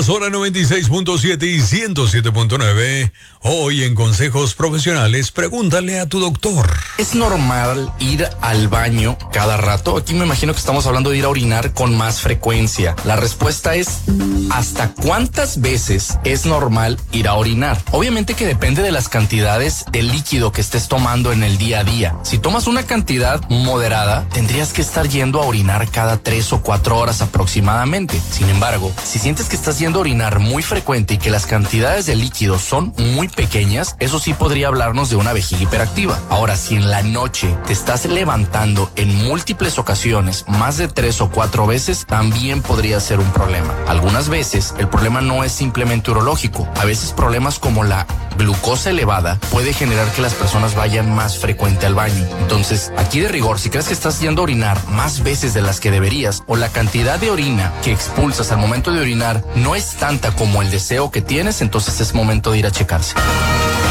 Zona 96.7 y 107.9. Hoy en Consejos Profesionales, pregúntale a tu doctor. ¿Es normal ir al baño cada rato? Aquí me imagino que estamos hablando de ir a orinar con más frecuencia. La respuesta es, ¿hasta cuántas veces es normal ir a orinar? Obviamente que depende de las cantidades de líquido que estés tomando en el día a día. Si tomas una cantidad moderada, tendrías que estar yendo a orinar cada 3 o 4 horas aproximadamente. Sin embargo, si sientes que estás yendo a orinar muy frecuente y que las cantidades de líquido son muy pequeñas, eso sí podría hablarnos de una vejiga hiperactiva. Ahora, si en la noche te estás levantando en múltiples ocasiones, más de 3 o 4 veces, también podría ser un problema. Algunas veces el problema no es simplemente urológico. A veces problemas como la glucosa elevada puede generar que las personas vayan más frecuente al baño. Entonces, aquí de rigor, si crees que estás yendo a orinar más veces de las que deberías, o la cantidad de orina que expulsas al momento de orinar no es tanta como el deseo que tienes, entonces es momento de ir a checarse.